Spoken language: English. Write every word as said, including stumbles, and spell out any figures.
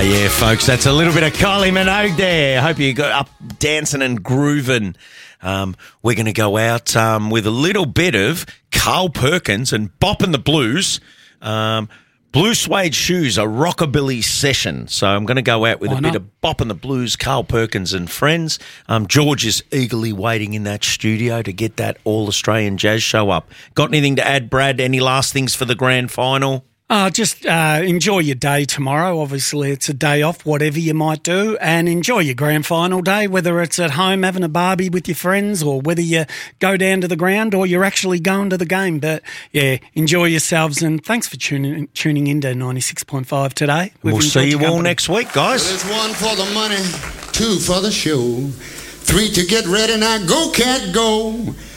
yeah, folks, that's a little bit of Kylie Minogue there. I hope you got up dancing and grooving. Um, we're going to go out um, with a little bit of Carl Perkins and Boppin' the Blues. Um, Blue Suede Shoes, a rockabilly session. So I'm going to go out with Why a not? bit of Boppin' the Blues, Carl Perkins and friends. Um, George is eagerly waiting in that studio to get that All-Australian Jazz show up. Got anything to add, Brad? Any last things for the grand final? Uh, just uh, enjoy your day tomorrow. Obviously, it's a day off, whatever you might do, and enjoy your grand final day, whether it's at home having a barbie with your friends or whether you go down to the ground or you're actually going to the game. But, yeah, enjoy yourselves, and thanks for tuning, tuning in to ninety-six point five today. We've We'll see enjoyed you your all company. next week, guys. There's one for the money, two for the show, three to get ready. Now go, cat, go.